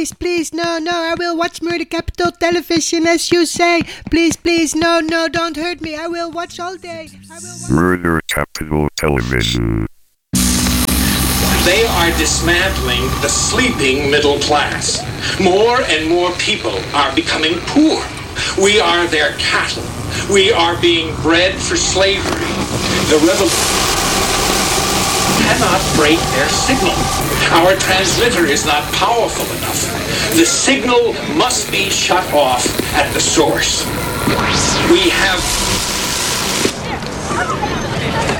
please, please, no, I will watch Murder Capital Television as you say. Please, please, no, don't hurt me. I will watch all day. Murder Capital Television. They are dismantling the sleeping middle class. More and more people are becoming poor. We are their cattle. We are being bred for slavery. The revolution cannot break their signal. Our transmitter is not powerful enough. The signal must be shut off at the source. We have